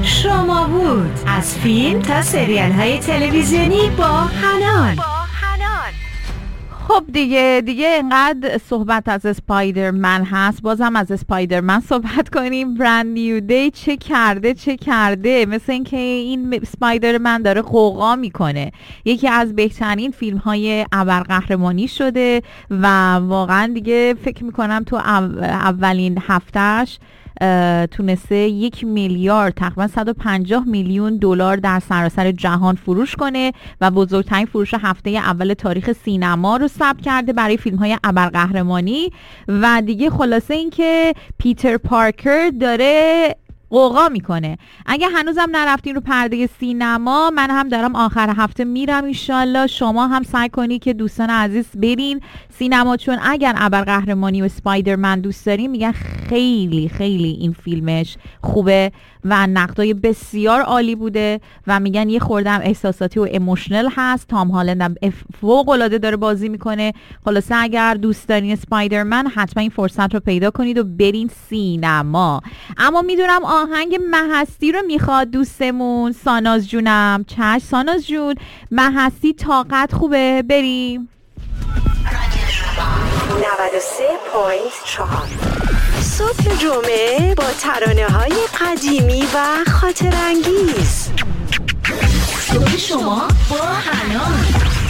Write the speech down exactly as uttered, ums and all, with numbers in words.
شما بود. از فیلم تا سریال های تلویزیونی با حنان. خب دیگه دیگه اینقدر صحبت از اسپایدرمن هست، بازم از اسپایدرمن صحبت کنیم. برند نیو دی چه کرده چه کرده، مثل اینکه این اسپایدرمن داره قوقا میکنه. یکی از بهترین فیلم های ابرقهرمانی شده و واقعا دیگه فکر میکنم تو اولین هفتهش تونسته یک میلیارد تقریبا صد و پنجاه میلیون دلار در سراسر جهان فروش کنه و بزرگترین فروش هفته اول تاریخ سینما رو ثبت کرده برای فیلم های ابرقهرمانی. و دیگه خلاصه این که پیتر پارکر داره قوقا میکنه. اگه هنوزم نرفتین رو پرده سینما، من هم دارم آخر هفته میرم انشالله. شما هم سعی کنی که دوستان عزیز برین سینما، چون اگر ابرقهرمانی و اسپایدرمن دوست دارین میگن خیلی خیلی این فیلمش خوبه و نقدای بسیار عالی بوده و میگن یه خورده هم احساساتی و ایموشنال هست. تام هالند هم فوق العاده داره بازی میکنه. خلاصه اگر دوست دارین اسپایدرمن حتما این فرصت رو پیدا کنید و برین سینما. اما میدونم آهنگ مهستی رو میخواد دوستمون ساناز جونم. چش ساناز جون، مهستی طاقت خوبه بریم. نود و سه ممیز چهار صبح جمعه با ترانه های قدیمی و خاطر انگیز. صبح شما با حنان.